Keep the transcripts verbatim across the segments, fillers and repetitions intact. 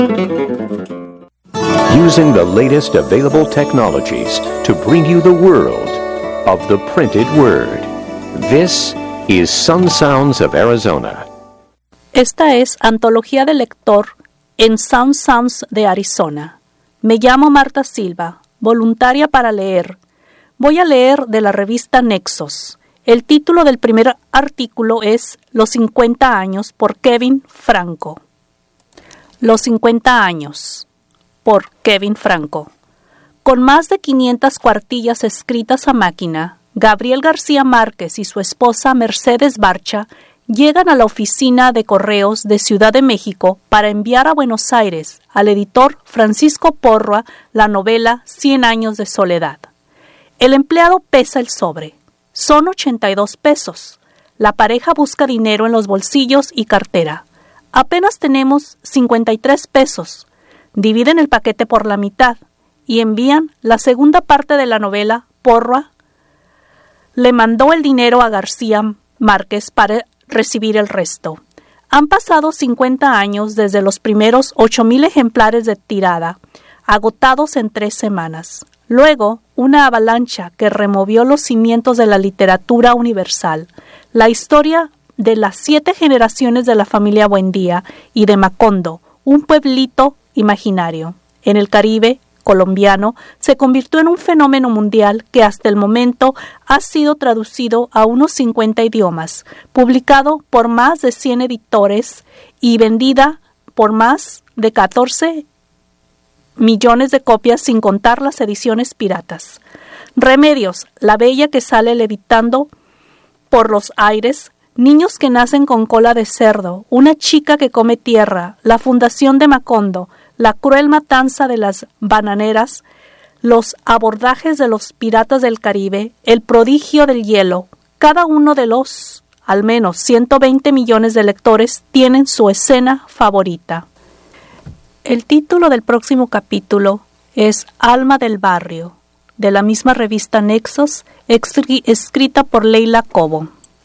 Using the latest available technologies to bring you the world of the printed word. This is Sun Sounds of Arizona. Esta es Antología del Lector en Sun Sounds de Arizona. Me llamo Marta Silva, voluntaria para leer. Voy a leer de la revista Nexos. El título del primer artículo es Los cincuenta años por Kevin Franco. Los cincuenta años por Kevin Franco. Con más de quinientas cuartillas escritas a máquina, Gabriel García Márquez y su esposa Mercedes Barcha llegan a la oficina de correos de Ciudad de México para enviar a Buenos Aires al editor Francisco Porra la novela Cien años de soledad. El empleado pesa el sobre. Son ochenta y dos pesos. La pareja busca dinero en los bolsillos y cartera. Apenas tenemos cincuenta y tres pesos. Dividen el paquete por la mitad y envían la segunda parte de la novela. Porra le mandó el dinero a García Márquez para recibir el resto. Han pasado cincuenta años desde los primeros ocho mil ejemplares de tirada, agotados en tres semanas. Luego, una avalancha que removió los cimientos de la literatura universal. La historia de las siete generaciones de la familia Buendía y de Macondo, un pueblito imaginario en el Caribe colombiano, se convirtió en un fenómeno mundial que hasta el momento ha sido traducido a unos cincuenta idiomas, publicado por más de cien editores y vendida por más de catorce millones de copias sin contar las ediciones piratas. Remedios, la bella que sale levitando por los aires, niños que nacen con cola de cerdo, una chica que come tierra, la fundación de Macondo, la cruel matanza de las bananeras, los abordajes de los piratas del Caribe, el prodigio del hielo. Cada uno de los, al menos ciento veinte millones de lectores, tienen su escena favorita. El título del próximo capítulo es Alma del Barrio, de la misma revista Nexos, escrita por Leila Cobo.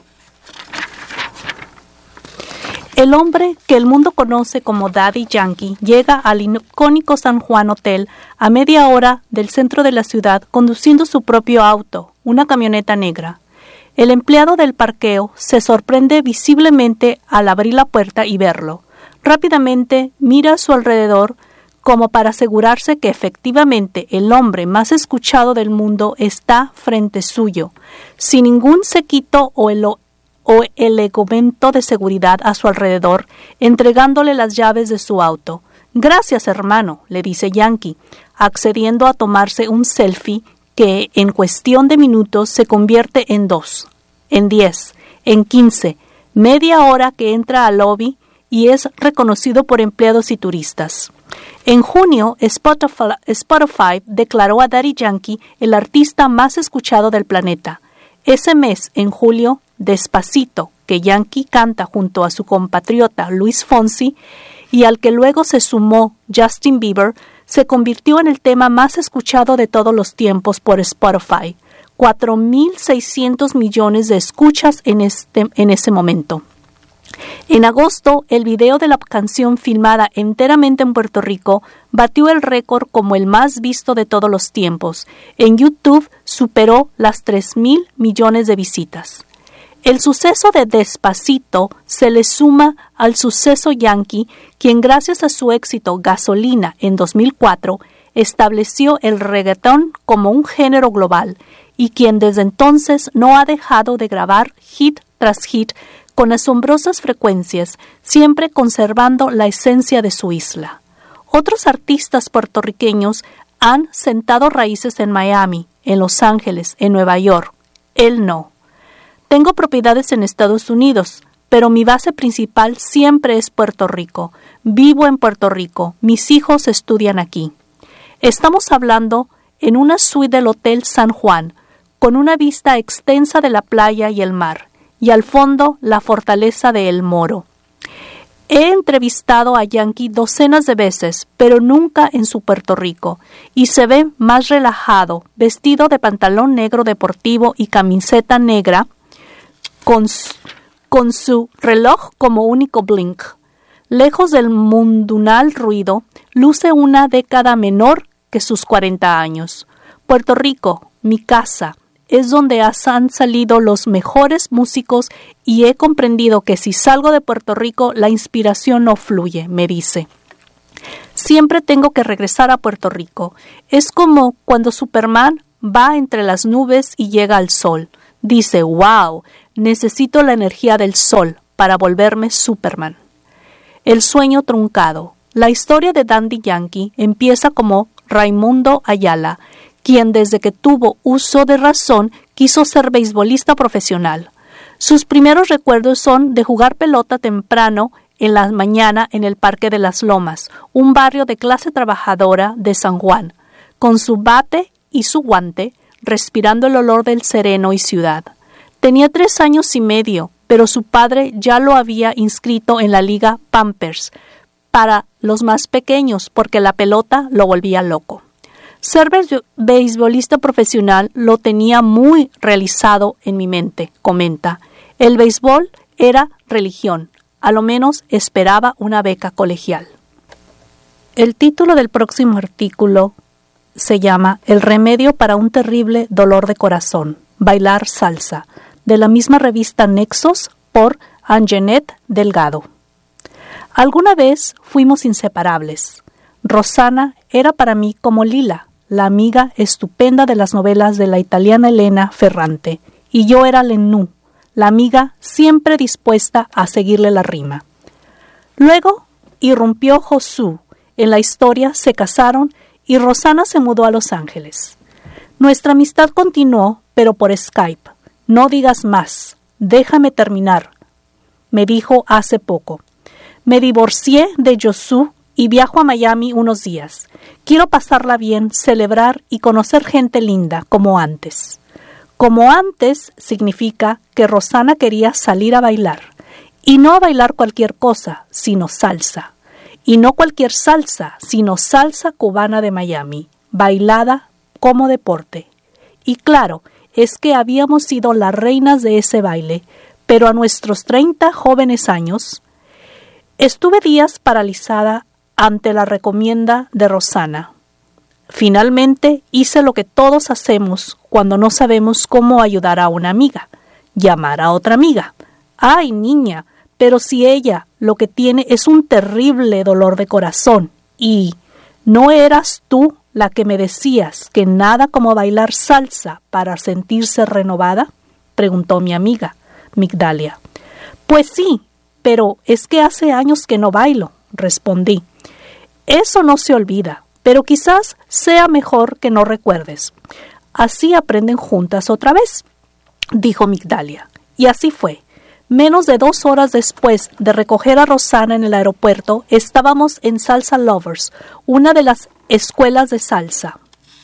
El hombre que el mundo conoce como Daddy Yankee llega al icónico San Juan Hotel a media hora del centro de la ciudad conduciendo su propio auto, una camioneta negra. El empleado del parqueo se sorprende visiblemente al abrir la puerta y verlo. Rápidamente mira a su alrededor como para asegurarse que efectivamente el hombre más escuchado del mundo está frente suyo, sin ningún séquito o el o el elemento de seguridad a su alrededor, entregándole las llaves de su auto. «Gracias, hermano», le dice Yankee, accediendo a tomarse un selfie que en cuestión de minutos se convierte en dos, en diez, en quince, media hora que entra al lobby y es reconocido por empleados y turistas. En junio, Spotify, Spotify declaró a Daddy Yankee el artista más escuchado del planeta. Ese mes, en julio, Despacito, que Yankee canta junto a su compatriota Luis Fonsi y al que luego se sumó Justin Bieber, se convirtió en el tema más escuchado de todos los tiempos por Spotify. cuatro mil seiscientos millones de escuchas en, este, en ese momento. En agosto, el video de la canción filmada enteramente en Puerto Rico batió el récord como el más visto de todos los tiempos. En YouTube superó las tres mil millones de visitas. El suceso de Despacito se le suma al suceso Yankee, quien gracias a su éxito Gasolina en dos mil cuatro estableció el reggaetón como un género global y quien desde entonces no ha dejado de grabar hit tras hit con asombrosas frecuencias, siempre conservando la esencia de su isla. Otros artistas puertorriqueños han sentado raíces en Miami, en Los Ángeles, en Nueva York. Él no. Tengo propiedades en Estados Unidos, pero mi base principal siempre es Puerto Rico. Vivo en Puerto Rico. Mis hijos estudian aquí. Estamos hablando en una suite del Hotel San Juan, con una vista extensa de la playa y el mar, y al fondo la fortaleza de El Moro. He entrevistado a Yankee docenas de veces, pero nunca en su Puerto Rico, y se ve más relajado, vestido de pantalón negro deportivo y camiseta negra, con su, con su reloj como único blink. Lejos del mundunal ruido, luce una década menor que sus cuarenta años. Puerto Rico, mi casa, es donde han salido los mejores músicos y he comprendido que si salgo de Puerto Rico, la inspiración no fluye, me dice. Siempre tengo que regresar a Puerto Rico. Es como cuando Superman va entre las nubes y llega al sol. Dice, wow, necesito la energía del sol para volverme Superman. El sueño truncado. La historia de Daddy Yankee empieza como Raimundo Ayala, quien desde que tuvo uso de razón quiso ser beisbolista profesional. Sus primeros recuerdos son de jugar pelota temprano en la mañana en el Parque de las Lomas, un barrio de clase trabajadora de San Juan, con su bate y su guante, respirando el olor del sereno y ciudad. Tenía tres años y medio, pero su padre ya lo había inscrito en la Liga Pampers para los más pequeños porque la pelota lo volvía loco. Ser beisbolista profesional lo tenía muy realizado en mi mente, comenta. El béisbol era religión, a lo menos esperaba una beca colegial. El título del próximo artículo se llama El remedio para un terrible dolor de corazón, bailar salsa, de la misma revista Nexos por Anjanette Delgado. Alguna vez fuimos inseparables. Rosana era para mí como Lila, la amiga estupenda de las novelas de la italiana Elena Ferrante, y yo era Lenú, la amiga siempre dispuesta a seguirle la rima. Luego irrumpió Josué. En la historia se casaron y Rosana se mudó a Los Ángeles. Nuestra amistad continuó, pero por Skype. No digas más, déjame terminar, me dijo hace poco. Me divorcié de Josué y viajo a Miami unos días. Quiero pasarla bien, celebrar y conocer gente linda, como antes. Como antes significa que Rosana quería salir a bailar. Y no a bailar cualquier cosa, sino salsa. Y no cualquier salsa, sino salsa cubana de Miami, bailada como deporte. Y claro, es que habíamos sido las reinas de ese baile, pero a nuestros treinta jóvenes años, estuve días paralizada ante la recomienda de Rosana. Finalmente hice lo que todos hacemos cuando no sabemos cómo ayudar a una amiga, llamar a otra amiga. ¡Ay, niña! Pero si ella lo que tiene es un terrible dolor de corazón y ¿no eras tú la que me decías que nada como bailar salsa para sentirse renovada? Preguntó mi amiga, Migdalia. Pues sí, pero es que hace años que no bailo, respondí. Eso no se olvida, pero quizás sea mejor que no recuerdes. Así aprenden juntas otra vez, dijo Migdalia. Y así fue. Menos de dos horas después de recoger a Rosana en el aeropuerto, estábamos en Salsa Lovers, una de las escuelas de salsa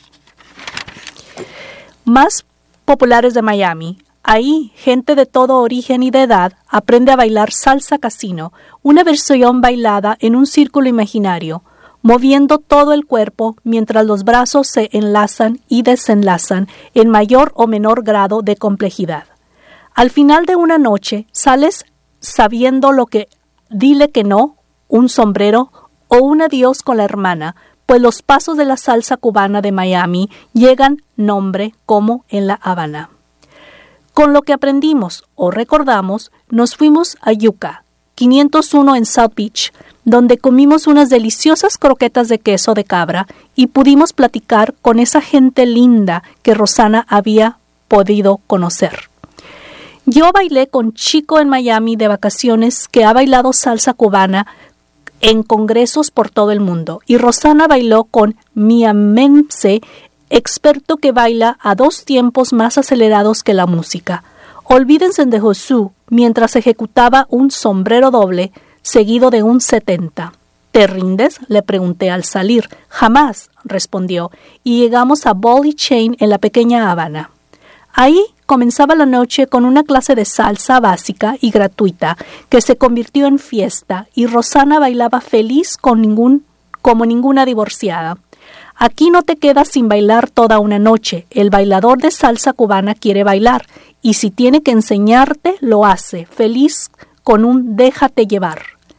más populares de Miami. Ahí, gente de todo origen y de edad aprende a bailar salsa casino, una versión bailada en un círculo imaginario, moviendo todo el cuerpo mientras los brazos se enlazan y desenlazan en mayor o menor grado de complejidad. Al final de una noche, sales sabiendo lo que dile que no, un sombrero o un adiós con la hermana, pues los pasos de la salsa cubana de Miami llegan nombre como en La Habana. Con lo que aprendimos o recordamos, nos fuimos a Yucca, quinientos uno en South Beach, donde comimos unas deliciosas croquetas de queso de cabra y pudimos platicar con esa gente linda que Rosana había podido conocer. Yo bailé con Chico en Miami de vacaciones que ha bailado salsa cubana en congresos por todo el mundo y Rosana bailó con Miamense, experto que baila a dos tiempos más acelerados que la música. Olvídense de Josué mientras ejecutaba un sombrero doble seguido de un setenta. ¿Te rindes?, le pregunté al salir. Jamás, respondió, y llegamos a Ball y Chain en la pequeña Habana. Ahí comenzaba la noche con una clase de salsa básica y gratuita que se convirtió en fiesta y Rosana bailaba feliz con ningún, como ninguna divorciada. Aquí no te quedas sin bailar toda una noche. El bailador de salsa cubana quiere bailar y si tiene que enseñarte, lo hace, feliz con un déjate llevar.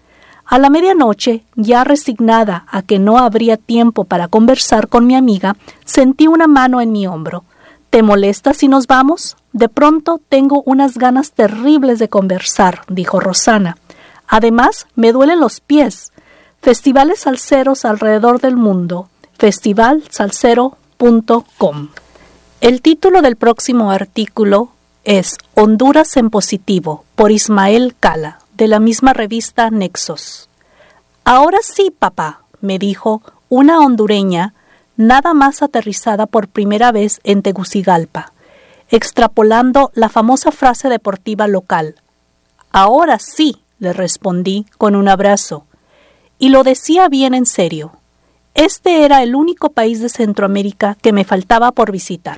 A la medianoche, ya resignada a que no habría tiempo para conversar con mi amiga, sentí una mano en mi hombro. ¿Te molesta si nos vamos? De pronto tengo unas ganas terribles de conversar, dijo Rosana. Además, me duelen los pies. Festivales salseros alrededor del mundo. festival salsero punto com. El título del próximo artículo es Honduras en positivo, por Ismael Cala, de la misma revista Nexos. Ahora sí, papá, me dijo una hondureña, nada más aterrizada por primera vez en Tegucigalpa, extrapolando la famosa frase deportiva local. Ahora sí, le respondí con un abrazo. Y lo decía bien en serio. Este era el único país de Centroamérica que me faltaba por visitar.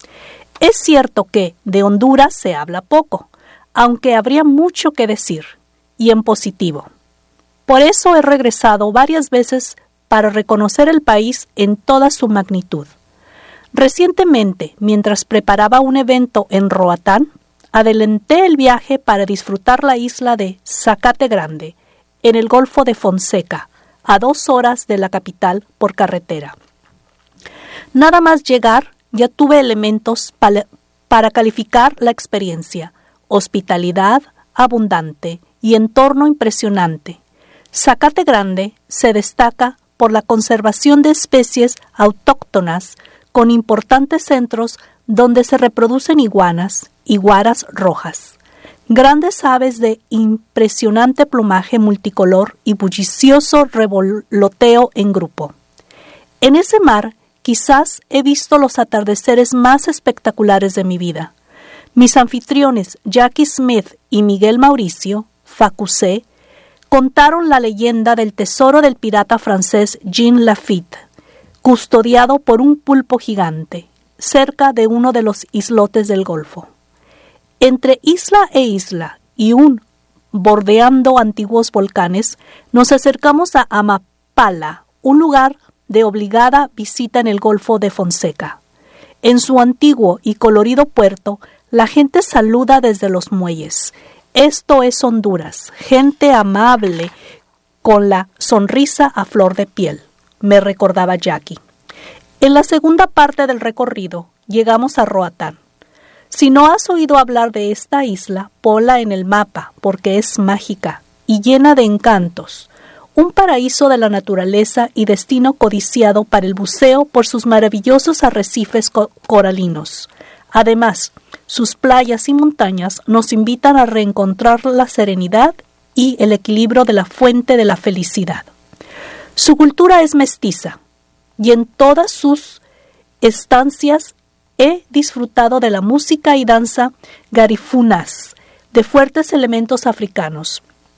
Es cierto que de Honduras se habla poco, aunque habría mucho que decir, y en positivo. Por eso he regresado varias veces para reconocer el país en toda su magnitud. Recientemente, mientras preparaba un evento en Roatán, adelanté el viaje para disfrutar la isla de Zacate Grande, en el Golfo de Fonseca, a dos horas de la capital por carretera. Nada más llegar, ya tuve elementos para, para calificar la experiencia: hospitalidad abundante y entorno impresionante. Zacate Grande se destaca por la conservación de especies autóctonas, con importantes centros donde se reproducen iguanas, iguaras rojas, grandes aves de impresionante plumaje multicolor y bullicioso revoloteo en grupo. En ese mar quizás he visto los atardeceres más espectaculares de mi vida. Mis anfitriones Jackie Smith y Miguel Mauricio, Facusé, contaron la leyenda del tesoro del pirata francés Jean Lafitte, custodiado por un pulpo gigante, cerca de uno de los islotes del Golfo. Entre isla e isla y un bordeando antiguos volcanes, nos acercamos a Amapala, un lugar de obligada visita en el Golfo de Fonseca. En su antiguo y colorido puerto, la gente saluda desde los muelles. Esto es Honduras, gente amable, con la sonrisa a flor de piel, me recordaba Jackie. En la segunda parte del recorrido, llegamos a Roatán. Si no has oído hablar de esta isla, ponla en el mapa, porque es mágica y llena de encantos. Un paraíso de la naturaleza y destino codiciado para el buceo por sus maravillosos arrecifes co- coralinos. Además, sus playas y montañas nos invitan a reencontrar la serenidad y el equilibrio de la fuente de la felicidad. Su cultura es mestiza, y en todas sus estancias he disfrutado de la música y danza garifunas, de fuertes elementos africanos,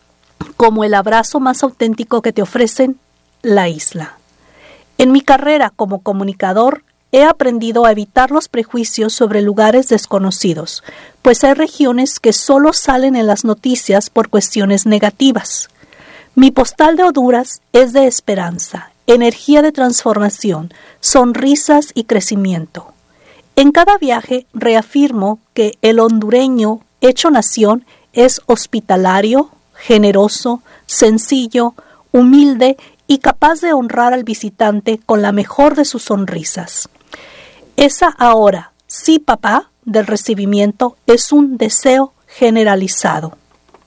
como el abrazo más auténtico que te ofrecen la isla. En mi carrera como comunicador, he aprendido a evitar los prejuicios sobre lugares desconocidos, pues hay regiones que solo salen en las noticias por cuestiones negativas. Mi postal de Honduras es de esperanza, energía de transformación, sonrisas y crecimiento. En cada viaje reafirmo que el hondureño hecho nación es hospitalario, generoso, sencillo, humilde y capaz de honrar al visitante con la mejor de sus sonrisas. Esa ahora, sí papá, del recibimiento es un deseo generalizado.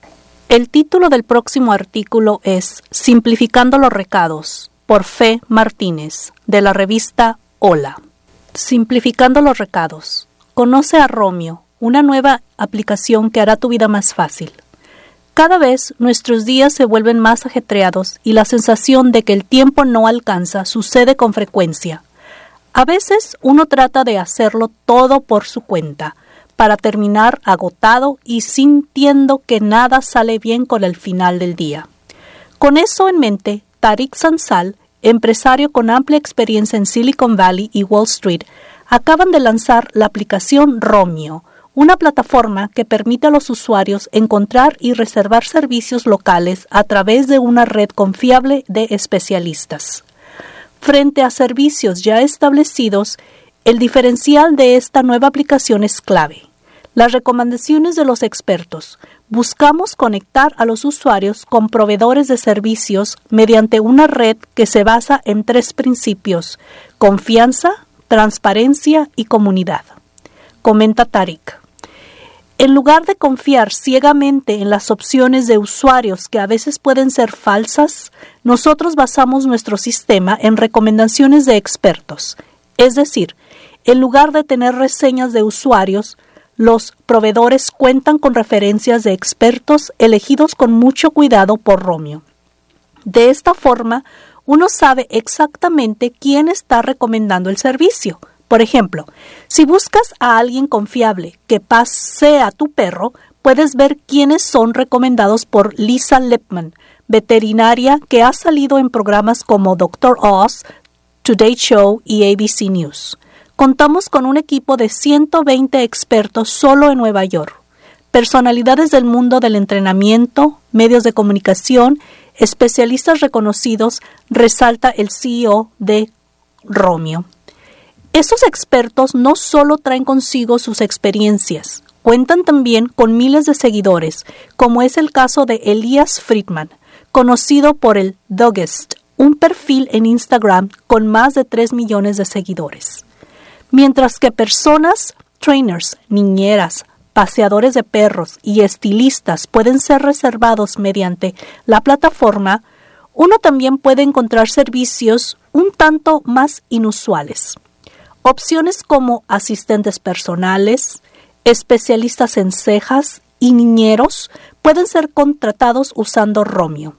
El título del próximo artículo es Simplificando los recados, por Fe Martínez, de la revista Hola. Simplificando los recados. Conoce a Romeo, una nueva aplicación que hará tu vida más fácil. Cada vez nuestros días se vuelven más ajetreados y la sensación de que el tiempo no alcanza sucede con frecuencia. A veces uno trata de hacerlo todo por su cuenta, para terminar agotado y sintiendo que nada sale bien con el final del día. Con eso en mente, Tariq Sansal, empresario con amplia experiencia en Silicon Valley y Wall Street, acaban de lanzar la aplicación Romeo, una plataforma que permite a los usuarios encontrar y reservar servicios locales a través de una red confiable de especialistas. Frente a servicios ya establecidos, el diferencial de esta nueva aplicación es clave: Las recomendaciones de los expertos. Buscamos conectar a los usuarios con proveedores de servicios mediante una red que se basa en tres principios: confianza, transparencia y comunidad. Comenta Tariq. En lugar de confiar ciegamente en las opciones de usuarios que a veces pueden ser falsas, nosotros basamos nuestro sistema en recomendaciones de expertos. Es decir, en lugar de tener reseñas de usuarios, los proveedores cuentan con referencias de expertos elegidos con mucho cuidado por Romio. De esta forma, uno sabe exactamente quién está recomendando el servicio. Por ejemplo, si buscas a alguien confiable que pasea tu perro, puedes ver quiénes son recomendados por Lisa Lippman, veterinaria que ha salido en programas como doctor Oz, Today Show y A B C News. Contamos con un equipo de ciento veinte expertos solo en Nueva York. Personalidades del mundo del entrenamiento, medios de comunicación, especialistas reconocidos, resalta el C E O de Romio. Estos expertos no solo traen consigo sus experiencias, cuentan también con miles de seguidores, como es el caso de Elias Friedman, conocido por el Doggist, un perfil en Instagram con más de tres millones de seguidores. Mientras que personas, trainers, niñeras, paseadores de perros y estilistas pueden ser reservados mediante la plataforma, uno también puede encontrar servicios un tanto más inusuales. Opciones como asistentes personales, especialistas en cejas y niñeros pueden ser contratados usando Romio.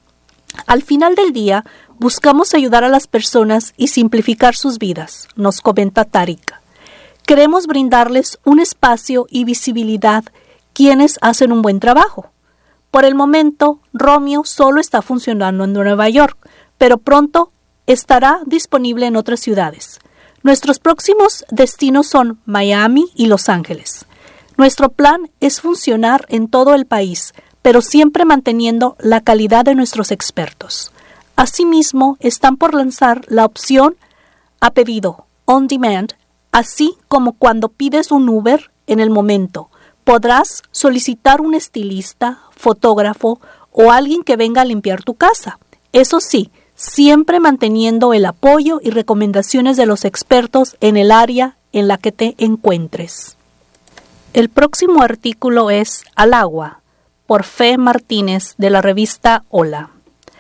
Al final del día, buscamos ayudar a las personas y simplificar sus vidas, nos comenta Tariq. Queremos brindarles un espacio y visibilidad quienes hacen un buen trabajo. Por el momento, Romio solo está funcionando en Nueva York, pero pronto estará disponible en otras ciudades. Nuestros próximos destinos son Miami y Los Ángeles. Nuestro plan es funcionar en todo el país, pero siempre manteniendo la calidad de nuestros expertos. Asimismo, están por lanzar la opción a pedido, on demand, así como cuando pides un Uber en el momento. Podrás solicitar un estilista, fotógrafo o alguien que venga a limpiar tu casa. Eso sí, siempre manteniendo el apoyo y recomendaciones de los expertos en el área en la que te encuentres. El próximo artículo es Al agua, por Fe Martínez, de la revista Hola.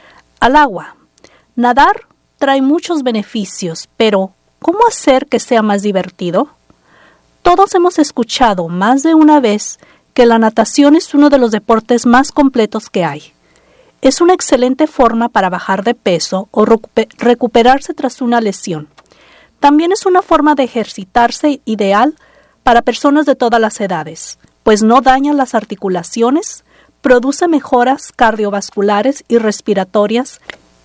Al agua. Nadar trae muchos beneficios, pero ¿cómo hacer que sea más divertido? Todos hemos escuchado más de una vez que la natación es uno de los deportes más completos que hay. Es una excelente forma para bajar de peso o recuper- recuperarse tras una lesión. También es una forma de ejercitarse ideal para personas de todas las edades, pues no daña las articulaciones, produce mejoras cardiovasculares y respiratorias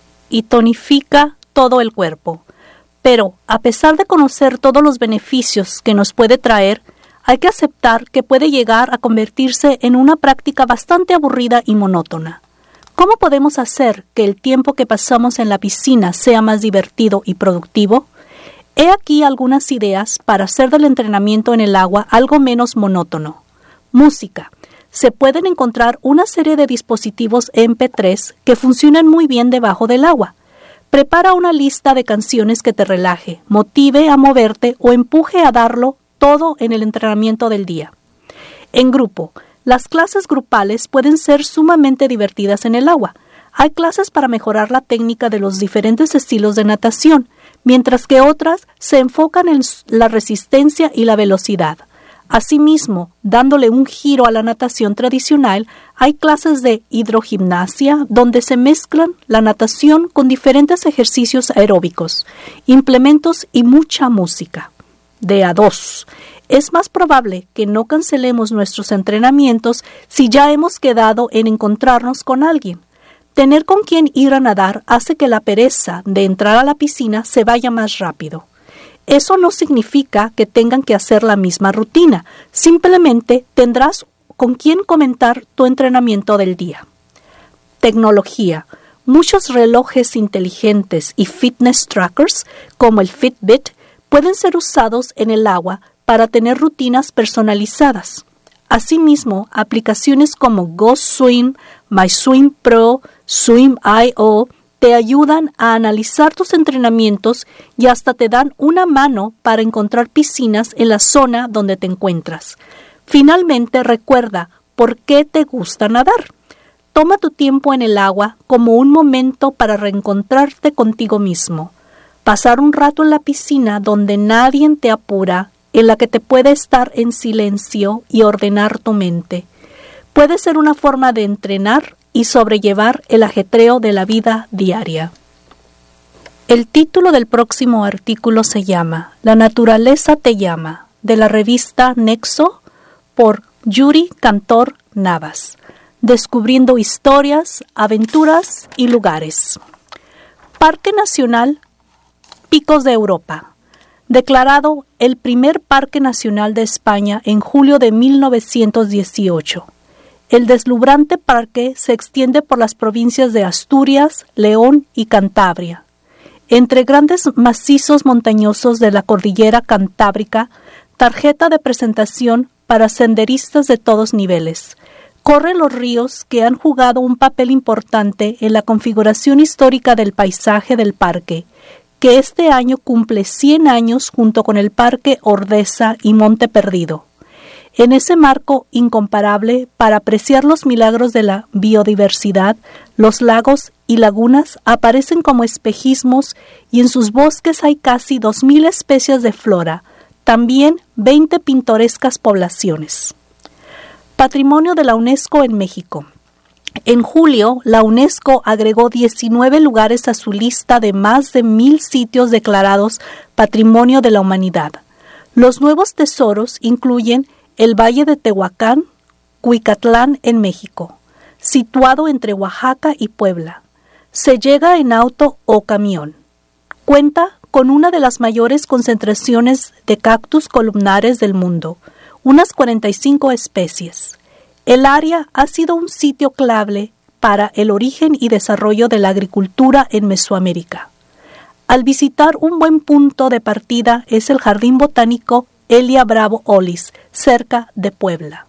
y tonifica todo el cuerpo. Pero, a pesar de conocer todos los beneficios que nos puede traer, hay que aceptar que puede llegar a convertirse en una práctica bastante aburrida y monótona. ¿Cómo podemos hacer que el tiempo que pasamos en la piscina sea más divertido y productivo? He aquí algunas ideas para hacer del entrenamiento en el agua algo menos monótono. Música. Se pueden encontrar una serie de dispositivos eme pe tres que funcionan muy bien debajo del agua. Prepara una lista de canciones que te relaje, motive a moverte o empuje a darlo todo en el entrenamiento del día. En grupo. Las clases grupales pueden ser sumamente divertidas en el agua. Hay clases para mejorar la técnica de los diferentes estilos de natación, mientras que otras se enfocan en la resistencia y la velocidad. Asimismo, dándole un giro a la natación tradicional, hay clases de hidrogimnasia donde se mezclan la natación con diferentes ejercicios aeróbicos, implementos y mucha música. De a dos. Es más probable que no cancelemos nuestros entrenamientos si ya hemos quedado en encontrarnos con alguien. Tener con quien ir a nadar hace que la pereza de entrar a la piscina se vaya más rápido. Eso no significa que tengan que hacer la misma rutina, simplemente tendrás con quien comentar tu entrenamiento del día. Tecnología. Muchos relojes inteligentes y fitness trackers, como el Fitbit, pueden ser usados en el agua para tener rutinas personalizadas. Asimismo, aplicaciones como GoSwim, MySwim Pro, Swim punto i o te ayudan a analizar tus entrenamientos y hasta te dan una mano para encontrar piscinas en la zona donde te encuentras. Finalmente, recuerda por qué te gusta nadar. Toma tu tiempo en el agua como un momento para reencontrarte contigo mismo. Pasar un rato en la piscina donde nadie te apura, en la que te puede estar en silencio y ordenar tu mente. Puede ser una forma de entrenar y sobrellevar el ajetreo de la vida diaria. El título del próximo artículo se llama La naturaleza te llama, de la revista Nexo, por Yuri Cantor Navas, descubriendo historias, aventuras y lugares. Parque Nacional Picos de Europa, declarado el primer parque nacional de España en julio de mil novecientos dieciocho. El deslumbrante parque se extiende por las provincias de Asturias, León y Cantabria. Entre grandes macizos montañosos de la cordillera cantábrica, tarjeta de presentación para senderistas de todos niveles. Corren los ríos que han jugado un papel importante en la configuración histórica del paisaje del parque, que este año cumple cien años junto con el Parque Ordesa y Monte Perdido. En ese marco incomparable para apreciar los milagros de la biodiversidad, los lagos y lagunas aparecen como espejismos y en sus bosques hay casi dos mil especies de flora, también veinte pintorescas poblaciones. Patrimonio de la UNESCO en México. En julio, la UNESCO agregó diecinueve lugares a su lista de más de mil sitios declarados Patrimonio de la Humanidad. Los nuevos tesoros incluyen el Valle de Tehuacán, Cuicatlán en México, situado entre Oaxaca y Puebla. Se llega en auto o camión. Cuenta con una de las mayores concentraciones de cactus columnares del mundo, unas cuarenta y cinco especies. El área ha sido un sitio clave para el origen y desarrollo de la agricultura en Mesoamérica. Al visitar, un buen punto de partida es el Jardín Botánico Elia Bravo Olis, cerca de Puebla.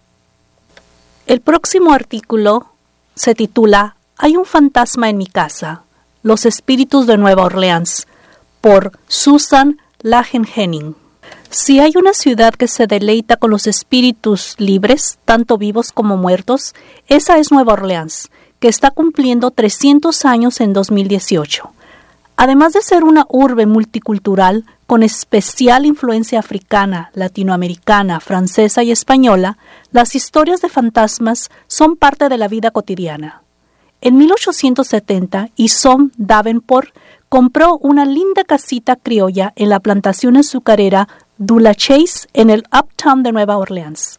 El próximo artículo se titula Hay un fantasma en mi casa, los espíritus de Nueva Orleans, por Susan Lagen-Henning. Si hay una ciudad que se deleita con los espíritus libres, tanto vivos como muertos, esa es Nueva Orleans, que está cumpliendo trescientos años en dos mil dieciocho. Además de ser una urbe multicultural con especial influencia africana, latinoamericana, francesa y española, las historias de fantasmas son parte de la vida cotidiana. En mil ochocientos setenta, Isom Davenport compró una linda casita criolla en la plantación azucarera Dulacase en el Uptown de Nueva Orleans.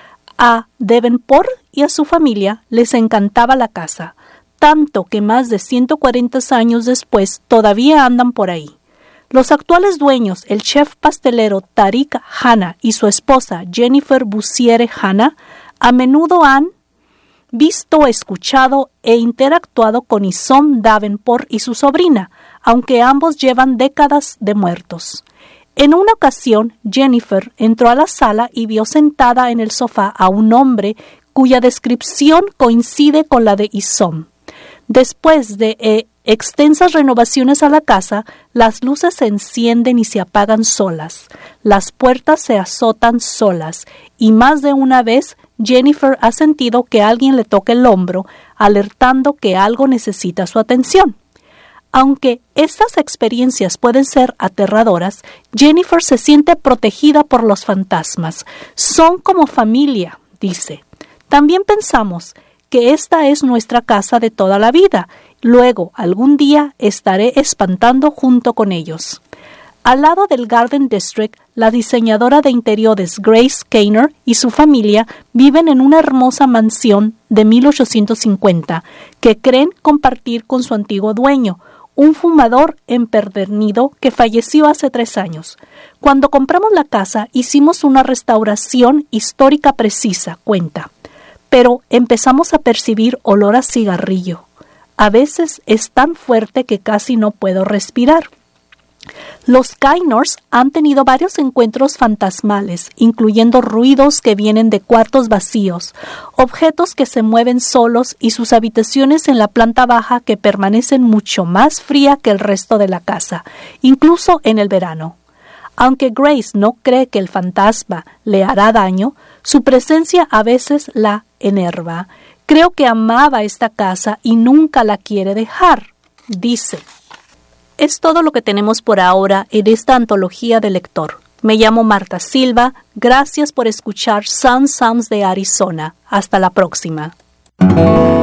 A Davenport y a su familia les encantaba la casa, tanto que más de ciento cuarenta años después todavía andan por ahí. Los actuales dueños, el chef pastelero Tariq Hanna y su esposa Jennifer Bussiere Hanna, a menudo han visto, escuchado e interactuado con Isom Davenport y su sobrina, aunque ambos llevan décadas de muertos. En una ocasión, Jennifer entró a la sala y vio sentada en el sofá a un hombre cuya descripción coincide con la de Isom. Después de eh, extensas renovaciones a la casa, las luces se encienden y se apagan solas, las puertas se azotan solas, y más de una vez Jennifer ha sentido que alguien le toca el hombro, alertando que algo necesita su atención. Aunque estas experiencias pueden ser aterradoras, Jennifer se siente protegida por los fantasmas. Son como familia, dice. También pensamos que esta es nuestra casa de toda la vida. Luego, algún día, estaré espantando junto con ellos. Al lado del Garden District, la diseñadora de interiores Grace Kainer y su familia viven en una hermosa mansión de mil ochocientos cincuenta que creen compartir con su antiguo dueño, un fumador empedernido que falleció hace tres años. Cuando compramos la casa, hicimos una restauración histórica precisa, cuenta. Pero empezamos a percibir olor a cigarrillo. A veces es tan fuerte que casi no puedo respirar. Los Gaynors han tenido varios encuentros fantasmales, incluyendo ruidos que vienen de cuartos vacíos, objetos que se mueven solos y sus habitaciones en la planta baja que permanecen mucho más fría que el resto de la casa, incluso en el verano. Aunque Grace no cree que el fantasma le hará daño, su presencia a veces la enerva. Creo que amaba esta casa y nunca la quiere dejar, dice. Es todo lo que tenemos por ahora en esta antología de lector. Me llamo Marta Silva. Gracias por escuchar Sun Sounds de Arizona. Hasta la próxima.